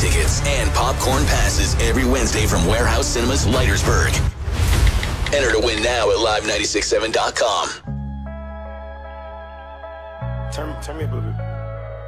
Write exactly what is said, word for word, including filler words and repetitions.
tickets and popcorn passes every Wednesday from Warehouse Cinemas, Leitersburg. Enter to win now at live nine six seven dot com. Turn, turn me up a little bit.